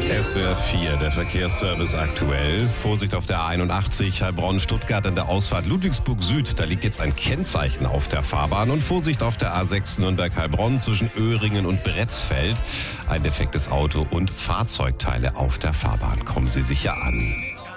SWR 4, der Verkehrsservice aktuell. Vorsicht auf der A81 Heilbronn-Stuttgart an der Ausfahrt Ludwigsburg Süd. Da liegt jetzt ein Kennzeichen auf der Fahrbahn. Und Vorsicht auf der A6 Nürnberg-Heilbronn zwischen Öhringen und Bretzfeld. Ein defektes Auto und Fahrzeugteile auf der Fahrbahn. Kommen Sie sicher an.